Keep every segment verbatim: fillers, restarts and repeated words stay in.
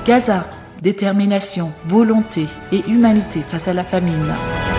Gaza, détermination, volonté et humanité face à la famine.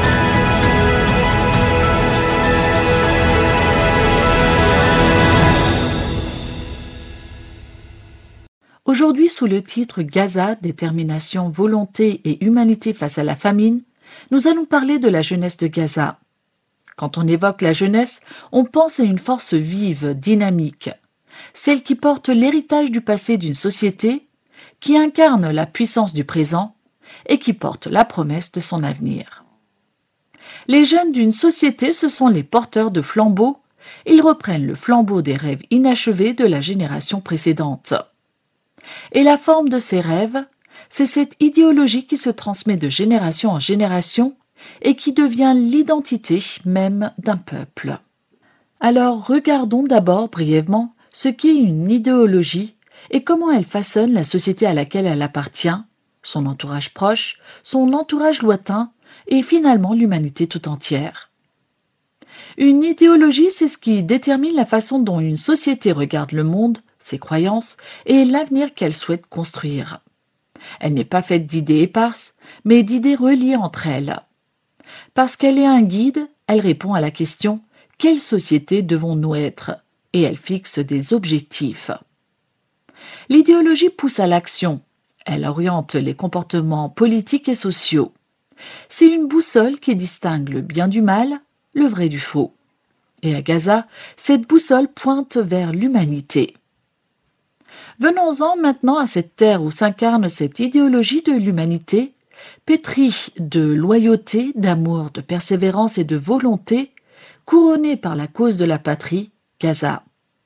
Aujourd'hui, sous le titre Gaza, détermination, volonté et humanité face à la famine, nous allons parler de la jeunesse de Gaza. Quand on évoque la jeunesse, on pense à une force vive, dynamique, celle qui porte l'héritage du passé d'une société, qui incarne la puissance du présent et qui porte la promesse de son avenir. Les jeunes d'une société, ce sont les porteurs de flambeaux. Ils reprennent le flambeau des rêves inachevés de la génération précédente. Et la forme de ces rêves, c'est cette idéologie qui se transmet de génération en génération et qui devient l'identité même d'un peuple. Alors regardons d'abord brièvement ce qu'est une idéologie et comment elle façonne la société à laquelle elle appartient, son entourage proche, son entourage lointain et finalement l'humanité tout entière. Une idéologie, c'est ce qui détermine la façon dont une société regarde le monde, ses croyances et l'avenir qu'elle souhaite construire. Elle n'est pas faite d'idées éparses, mais d'idées reliées entre elles. Parce qu'elle est un guide, elle répond à la question « Quelle société devons-nous être ?» et elle fixe des objectifs. L'idéologie pousse à l'action. Elle oriente les comportements politiques et sociaux. C'est une boussole qui distingue le bien du mal, le vrai du faux. Et à Gaza, cette boussole pointe vers l'humanité. Venons-en maintenant à cette terre où s'incarne cette idéologie de l'humanité, pétrie de loyauté, d'amour, de persévérance et de volonté, couronnée par la cause de la patrie, Gaza.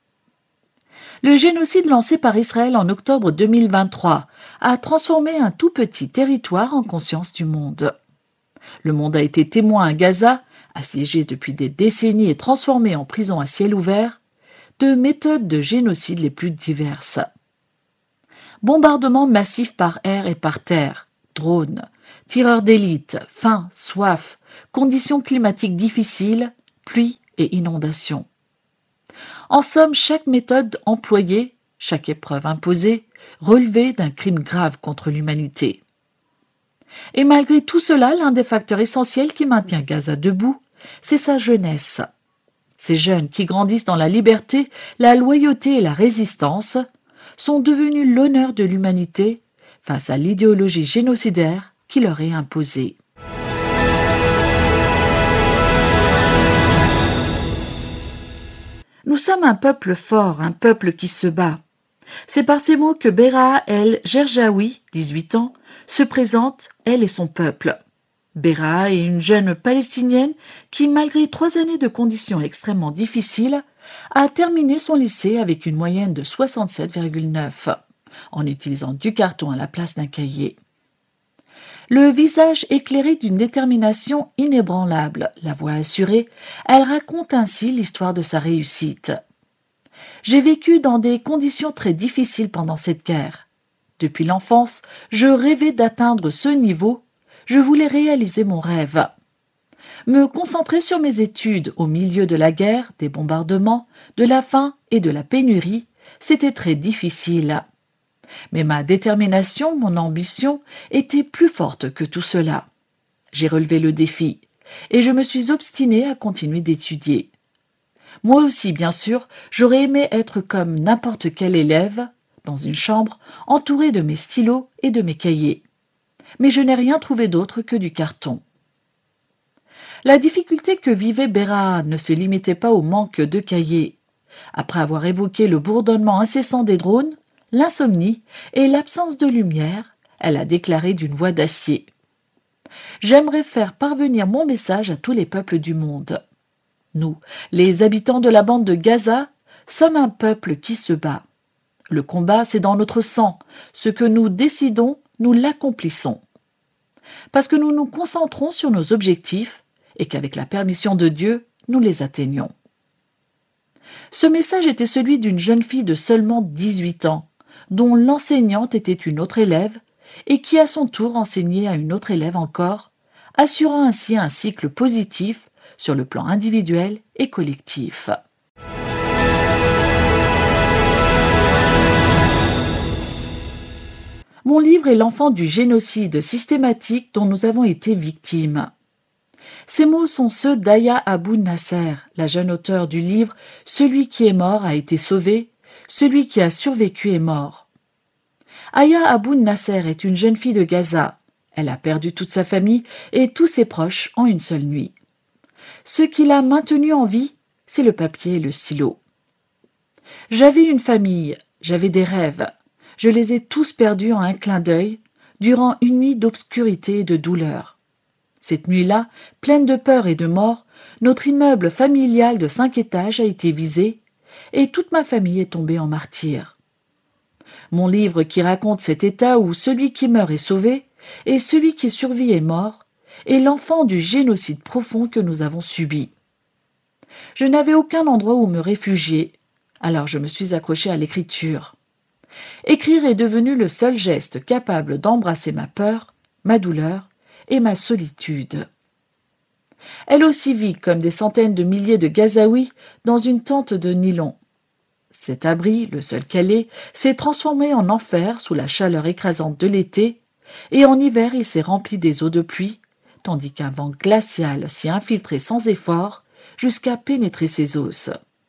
Le génocide lancé par Israël en octobre deux mille vingt-trois a transformé un tout petit territoire en conscience du monde. Le monde a été témoin à Gaza, assiégé depuis des décennies et transformé en prison à ciel ouvert, de méthodes de génocide les plus diverses. Bombardements massifs par air et par terre, drones, tireurs d'élite, faim, soif, conditions climatiques difficiles, pluie et inondations. En somme, chaque méthode employée, chaque épreuve imposée, relevait d'un crime grave contre l'humanité. Et malgré tout cela, l'un des facteurs essentiels qui maintient Gaza debout, c'est sa jeunesse. Ces jeunes qui grandissent dans la liberté, la loyauté et la résistance sont devenus l'honneur de l'humanité face à l'idéologie génocidaire qui leur est imposée. Nous sommes un peuple fort, un peuple qui se bat. C'est par ces mots que Beraha El Gerjaoui, dix-huit ans, se présente, elle et son peuple. Beraha est une jeune palestinienne qui, malgré trois années de conditions extrêmement difficiles, a terminé son lycée avec une moyenne de soixante-sept virgule neuf, en utilisant du carton à la place d'un cahier. Le visage éclairé d'une détermination inébranlable, la voix assurée, elle raconte ainsi l'histoire de sa réussite. J'ai vécu dans des conditions très difficiles pendant cette guerre. Depuis l'enfance, je rêvais d'atteindre ce niveau. Je voulais réaliser mon rêve. Me concentrer sur mes études au milieu de la guerre, des bombardements, de la faim et de la pénurie, c'était très difficile. Mais ma détermination, mon ambition étaient plus fortes que tout cela. J'ai relevé le défi et je me suis obstinée à continuer d'étudier. Moi aussi, bien sûr, j'aurais aimé être comme n'importe quel élève, dans une chambre, entouré de mes stylos et de mes cahiers. Mais je n'ai rien trouvé d'autre que du carton. La difficulté que vivait Beraha ne se limitait pas au manque de cahiers. Après avoir évoqué le bourdonnement incessant des drones, l'insomnie et l'absence de lumière, elle a déclaré d'une voix d'acier. « J'aimerais faire parvenir mon message à tous les peuples du monde. Nous, les habitants de la bande de Gaza, sommes un peuple qui se bat. Le combat, c'est dans notre sang. Ce que nous décidons, nous l'accomplissons. Parce que nous nous concentrons sur nos objectifs et qu'avec la permission de Dieu, nous les atteignons. » Ce message était celui d'une jeune fille de seulement dix-huit ans, dont l'enseignante était une autre élève et qui à son tour enseignait à une autre élève encore, assurant ainsi un cycle positif sur le plan individuel et collectif. Mon livre est l'enfant du génocide systématique dont nous avons été victimes. Ces mots sont ceux d'Aya Abou Nasser, la jeune auteure du livre « Celui qui est mort a été sauvé, celui qui a survécu est mort ». Aya Abou Nasser est une jeune fille de Gaza. Elle a perdu toute sa famille et tous ses proches en une seule nuit. Ce qui l'a maintenue en vie, c'est le papier et le stylo. J'avais une famille, j'avais des rêves. Je les ai tous perdus en un clin d'œil, durant une nuit d'obscurité et de douleur. Cette nuit-là, pleine de peur et de mort, notre immeuble familial de cinq étages a été visé et toute ma famille est tombée en martyr. Mon livre qui raconte cet état où celui qui meurt est sauvé et celui qui survit est mort est l'enfant du génocide profond que nous avons subi. Je n'avais aucun endroit où me réfugier, alors je me suis accrochée à l'écriture. Écrire est devenu le seul geste capable d'embrasser ma peur, ma douleur et ma solitude. Elle aussi vit comme des centaines de milliers de Gazaouis dans une tente de nylon. Cet abri, le seul qu'elle ait, s'est transformé en enfer sous la chaleur écrasante de l'été, et en hiver il s'est rempli des eaux de pluie, tandis qu'un vent glacial s'y infiltrait sans effort jusqu'à pénétrer ses os.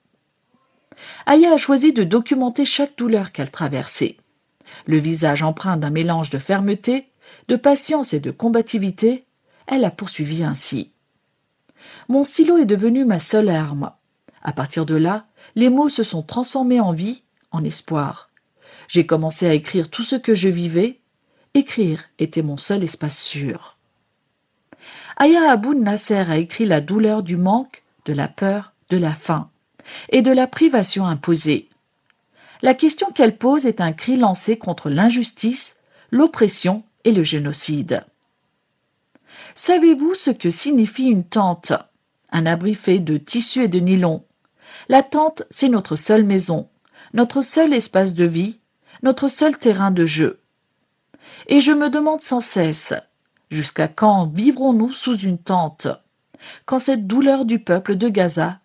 Aya a choisi de documenter chaque douleur qu'elle traversait. Le visage empreint d'un mélange de fermeté, de patience et de combativité, elle a poursuivi ainsi. Mon stylo est devenu ma seule arme. À partir de là, les mots se sont transformés en vie, en espoir. J'ai commencé à écrire tout ce que je vivais. Écrire était mon seul espace sûr. Aya Abou Nasser a écrit la douleur du manque, de la peur, de la faim et de la privation imposée. La question qu'elle pose est un cri lancé contre l'injustice, l'oppression et le génocide. Savez-vous ce que signifie une tente? Un abri fait de tissu et de nylon. La tente, c'est notre seule maison, notre seul espace de vie, notre seul terrain de jeu. Et je me demande sans cesse, jusqu'à quand vivrons-nous sous une tente, quand cette douleur du peuple de Gaza